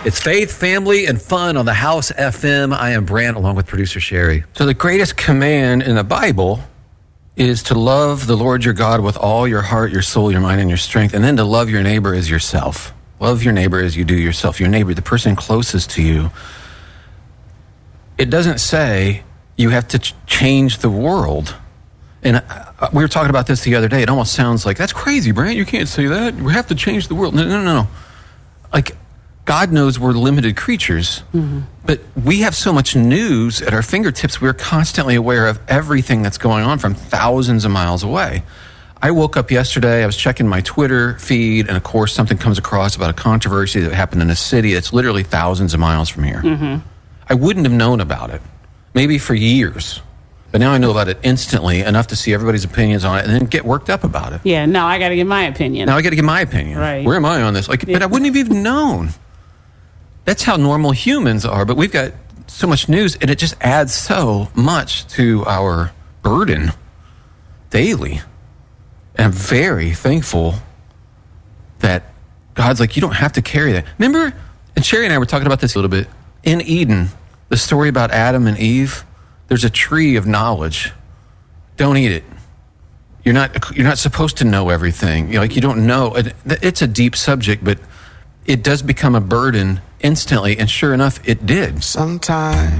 It's faith, family, and fun on the House FM. I am Brant, along with producer Sherry. So the greatest command in the Bible is to love the Lord your God with all your heart, your soul, your mind, and your strength, and then to love your neighbor as yourself. Love your neighbor as you do yourself. Your neighbor, the person closest to you. It doesn't say you have to change the world. And we were talking about this the other day. It almost sounds like, that's crazy, Brant. You can't say that. We have to change the world. No. Like, God knows we're limited creatures, but we have so much news at our fingertips. We're constantly aware of everything that's going on from thousands of miles away. I woke up yesterday, I was checking my Twitter feed, and of course something comes across about a controversy that happened in a city that's literally thousands of miles from here. I wouldn't have known about it, maybe for years. But now I know about it instantly, enough to see everybody's opinions on it and then get worked up about it. Yeah, now I got to give my opinion. Now I got to give my opinion. Right. Where am I on this? But I wouldn't have even known. That's how normal humans are, but we've got so much news, and it just adds so much to our burden daily. And I'm very thankful that God's like, you don't have to carry that. Remember, and Sherry and I were talking about this a little bit, in Eden, the story about Adam and Eve, there's a tree of knowledge. Don't eat it. You're not supposed to know everything. You don't know. It's a deep subject, but it does become a burden instantly, and sure enough, it did. Sometimes